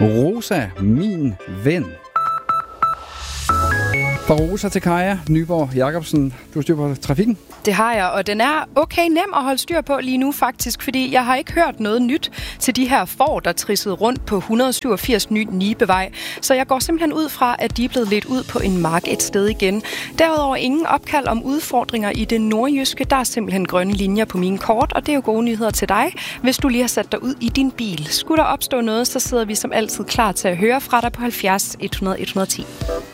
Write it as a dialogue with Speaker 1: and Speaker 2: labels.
Speaker 1: Rosa, min ven. Fra Rosa til Kaja Nyborg Jacobsen, du har styr på trafikken?
Speaker 2: Det har jeg, og den er okay nem at holde styr på lige nu faktisk, fordi jeg har ikke hørt noget nyt til de her får, der trissede rundt på 187 Ny Nibevej. Så jeg går simpelthen ud fra, at de er blevet ledt ud på en mark et sted igen. Derudover ingen opkald om udfordringer i det nordjyske. Der er simpelthen grønne linjer på mine kort, og det er jo gode nyheder til dig, hvis du lige har sat dig ud i din bil. Skulle der opstå noget, så sidder vi som altid klar til at høre fra dig på 70 100 110.